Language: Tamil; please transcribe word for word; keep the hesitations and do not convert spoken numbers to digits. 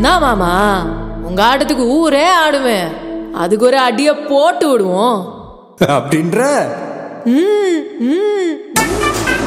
தான் மாமா, உங்க ஆட்டத்துக்கு ஊரே ஆடுவேன். அதுக்கு ஒரு அடிய போட்டு விடுவோம் அப்படின்ற. ம் ம்